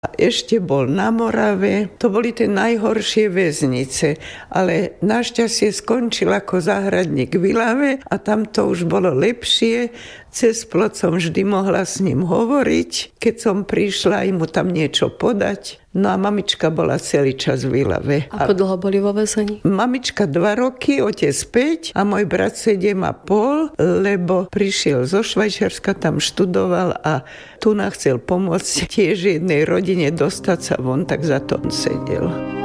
Ešte bol na Morave, to boli tie najhoršie väznice, ale našťastie skončil ako záhradník v Ilave a tam to už bolo lepšie. Cez plot som vždy mohla s ním hovoriť, keď som prišla im mu tam niečo podať. No a mamička bola celý čas v Ilave. Ako dlho boli vo väzení? Mamička 2 roky, otec 5 a môj brat 7,5, lebo prišiel zo Švajčiarska, tam študoval a tu chcel pomôcť tiež jednej rodine dostať sa von, tak za to on sedel.